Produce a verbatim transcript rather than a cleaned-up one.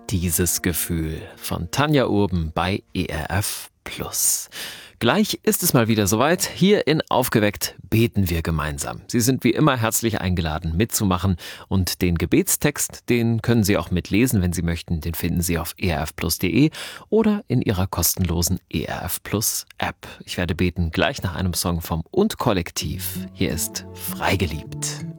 Dieses Gefühl von Tanja Urben bei E R F Plus. Gleich ist es mal wieder soweit. Hier in Aufgeweckt beten wir gemeinsam. Sie sind wie immer herzlich eingeladen, mitzumachen. Und den Gebetstext, den können Sie auch mitlesen, wenn Sie möchten. Den finden Sie auf e r f plus punkt d e oder in Ihrer kostenlosen E R F Plus App. Ich werde beten gleich nach einem Song vom Und Kollektiv. Hier ist Freigeliebt.